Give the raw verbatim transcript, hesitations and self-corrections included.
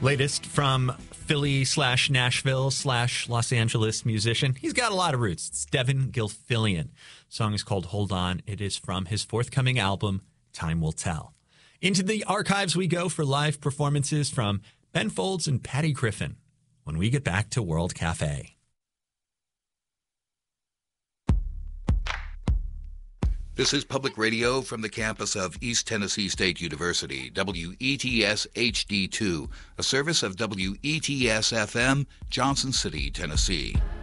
Latest from Philly slash Nashville slash Los Angeles musician. He's got a lot of roots. It's Devin Gilfillian. The song is called Hold On. It is from his forthcoming album, Time Will Tell. Into the archives we go for live performances from Ben Folds and Patty Griffin when we get back to World Cafe. This is Public Radio from the campus of East Tennessee State University, W E T S H D two, a service of W E T S F M, Johnson City, Tennessee.